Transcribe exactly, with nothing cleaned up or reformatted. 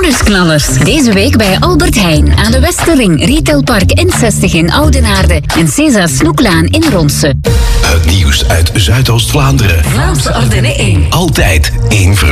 Nieuwsknallers. Deze week bij Albert Heijn aan de Westerring, Retailpark N zestig in Oudenaarde en Cesa Snoeklaan in Ronse. Het nieuws uit Zuidoost-Vlaanderen. Vlaamse Ardenne één. Altijd één